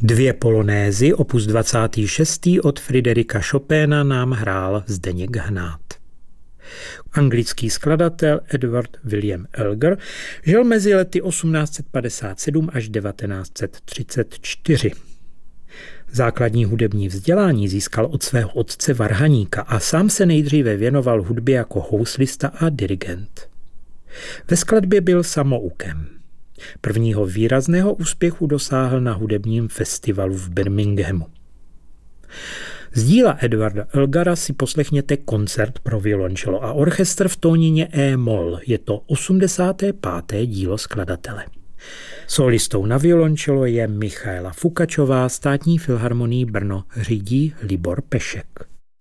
2 polonézy opus 26. od Fryderika Chopina nám hrál Zdeněk Hnát. Anglický skladatel Edward William Elgar žil mezi lety 1857 až 1934. Základní hudební vzdělání získal od svého otce varhaníka a sám se nejdříve věnoval hudbě jako houslista a dirigent. Ve skladbě byl samoukem. Prvního výrazného úspěchu dosáhl na hudebním festivalu v Birminghamu. Z díla Edwarda Elgara si poslechněte koncert pro violončelo a orchestr v tónině E-moll. Je to 85. dílo skladatele. Solistou na violončelo je Michaela Fukačová, Státní filharmonii Brno řídí Libor Pešek.